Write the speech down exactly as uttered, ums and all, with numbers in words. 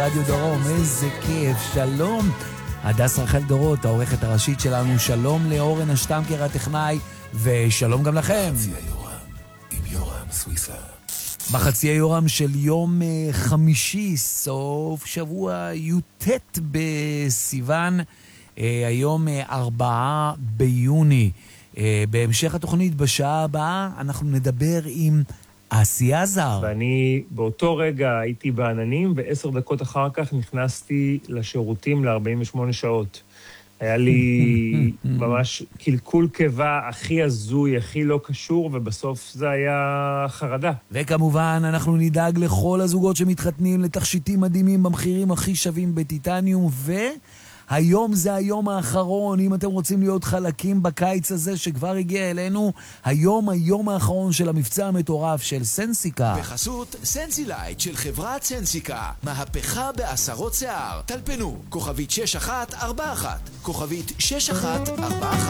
רדיו דרום, איזה כיף, שלום. הדס רחל דורות, העורכת הראשית שלנו, שלום לאורן השטמקר הטכנאי, ושלום גם לכם. בחצי היורם, עם יורם סוויסה. בחצי היורם של יום חמישי, סוף שבוע י"ט בסיוון, היום ארבעה ביוני. בהמשך התוכנית בשעה הבאה אנחנו נדבר עם אסי עזר. ואני באותו רגע הייתי בעננים, ועשר דקות אחר כך נכנסתי לשירותים ל-ארבעים ושמונה שעות. היה לי ממש קלקול קיבה הכי הזוי, הכי לא קשור, ובסוף זה היה חרדה. וכמובן אנחנו נדאג לכל הזוגות שמתחתנים לתכשיטים מדהימים במחירים הכי שווים בטיטניום, ו... היום זה היום האחרון, אם אתם רוצים להיות חלקים בקיץ הזה שכבר הגיע אלינו, היום היום האחרון של המבצע המטורף של סנסיקה. בחסות סנסילייט של חברת סנסיקה, מהפכה בעשרות שיער. טלפנו, כוכבית שש אחת ארבע אחת, כוכבית שש אחת ארבע אחת.